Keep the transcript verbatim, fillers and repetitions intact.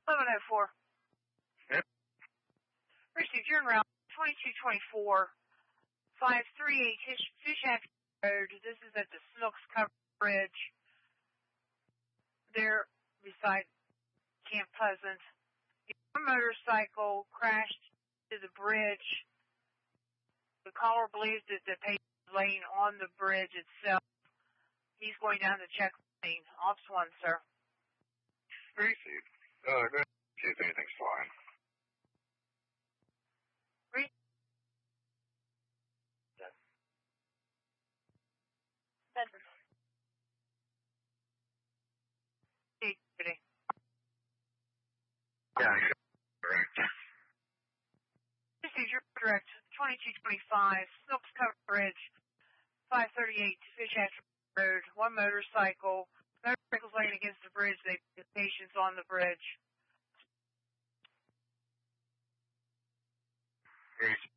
eleven oh four. Yep. Received your route twenty-two twenty-four, five thirty-eight Fish, Fish Hatch Road. This is at the Snooks Cover Bridge. There beside Camp Pleasant. Your motorcycle crashed to the bridge. The caller believes that the patient is laying on the bridge itself. He's going down the check lane. Ops one, sir. Received. Uh, go ahead and see if anything's flying. Re- Bedford. Hey, today. Yeah, correct. This is your direct twenty-two twenty-five Snooks Cover Bridge, five thirty-eight Fish Hatch Road. One motorcycle. Motorcycle's laying against the bridge. They the patient's on the bridge. Received.